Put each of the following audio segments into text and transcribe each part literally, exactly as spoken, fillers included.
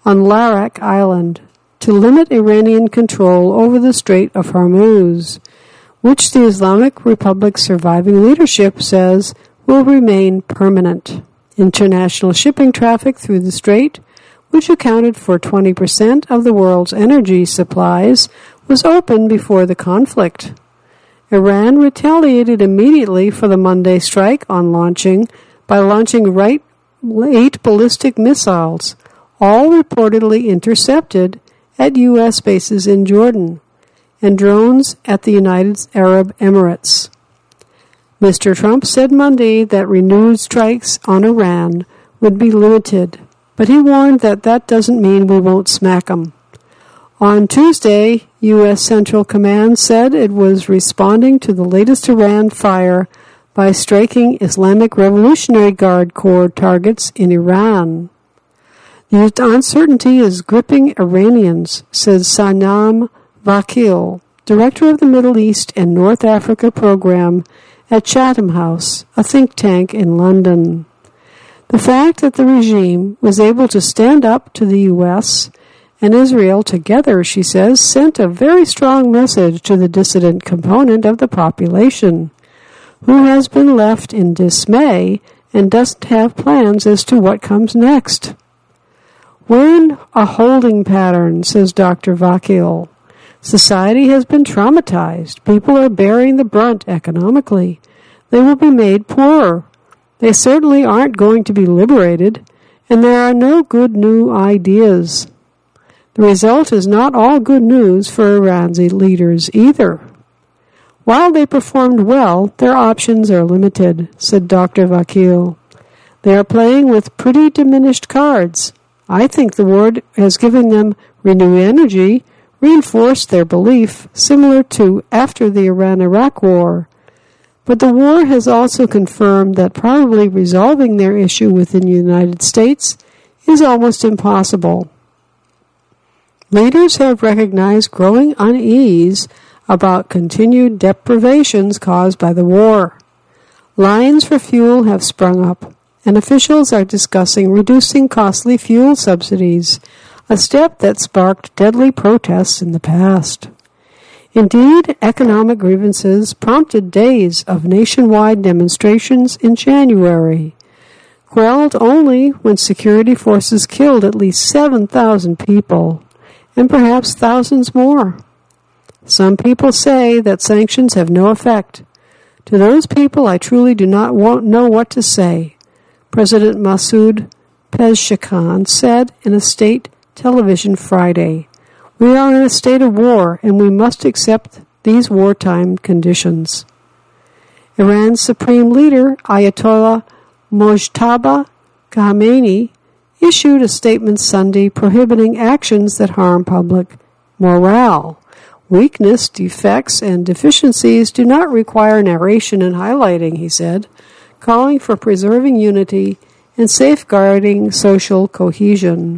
on Larak Island to limit Iranian control over the Strait of Hormuz, which the Islamic Republic's surviving leadership says will remain permanent. International shipping traffic through the strait, which accounted for twenty percent of the world's energy supplies, was open before the conflict. Iran retaliated immediately for the Monday strike on launching by launching right eight ballistic missiles, all reportedly intercepted at U S bases in Jordan, and drones at the United Arab Emirates. Mister Trump said Monday that renewed strikes on Iran would be limited, but he warned that that doesn't mean we won't smack them. On Tuesday, U S Central Command said it was responding to the latest Iran fire by striking Islamic Revolutionary Guard Corps targets in Iran. The uncertainty is gripping Iranians, says Sanam Vakil, director of the Middle East and North Africa program at Chatham House, a think tank in London. The fact that the regime was able to stand up to the U S and Israel together, she says, sent a very strong message to the dissident component of the population, who has been left in dismay and doesn't have plans as to what comes next. We're in a holding pattern, says Doctor Vakil. Society has been traumatized. People are bearing the brunt economically. They will be made poorer. They certainly aren't going to be liberated, and there are no good new ideas. The result is not all good news for Iran's leaders either. While they performed well, their options are limited, said Doctor Vakil. They are playing with pretty diminished cards. I think the war has given them renewed energy, reinforced their belief, similar to after the Iran-Iraq war. But the war has also confirmed that probably resolving their issue within the United States is almost impossible. Leaders have recognized growing unease about continued deprivations caused by the war. Lines for fuel have sprung up, and officials are discussing reducing costly fuel subsidies, a step that sparked deadly protests in the past. Indeed, economic grievances prompted days of nationwide demonstrations in January, quelled only when security forces killed at least seven thousand people, and perhaps thousands more. Some people say that sanctions have no effect. To those people, I truly do not want, know what to say, President Masoud Pezeshkian said in a state television Friday. We are in a state of war, and we must accept these wartime conditions. Iran's supreme leader, Ayatollah Mojtaba Khamenei, issued a statement Sunday prohibiting actions that harm public morale. Weakness, defects, and deficiencies do not require narration and highlighting, he said, calling for preserving unity and safeguarding social cohesion.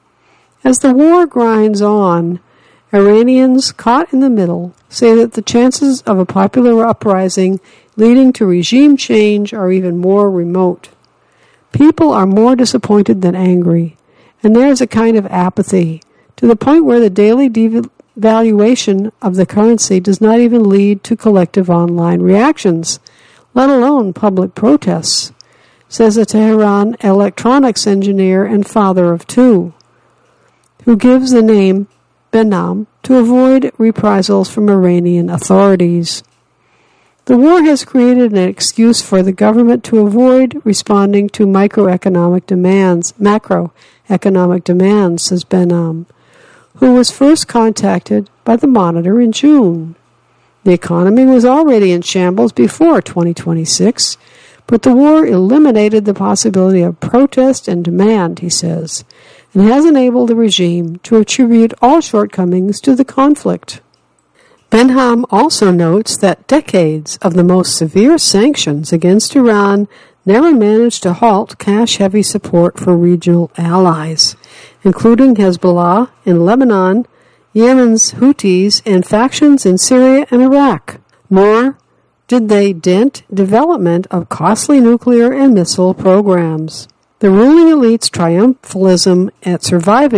As the war grinds on, Iranians caught in the middle say that the chances of a popular uprising leading to regime change are even more remote. People are more disappointed than angry, and there is a kind of apathy, to the point where the daily devaluation of the currency does not even lead to collective online reactions, let alone public protests, says a Tehran electronics engineer and father of two, who gives the name Behnam to avoid reprisals from Iranian authorities. The war has created an excuse for the government to avoid responding to microeconomic demands, macroeconomic demands, says Behnam, who was first contacted by the Monitor in June. The economy was already in shambles before twenty twenty-six, but the war eliminated the possibility of protest and demand, he says, and has enabled the regime to attribute all shortcomings to the conflict. Behnam also notes that decades of the most severe sanctions against Iran never managed to halt cash-heavy support for regional allies, including Hezbollah in Lebanon, Yemen's Houthis, and factions in Syria and Iraq. Nor did they dent development of costly nuclear and missile programs. The ruling elite's triumphalism at surviving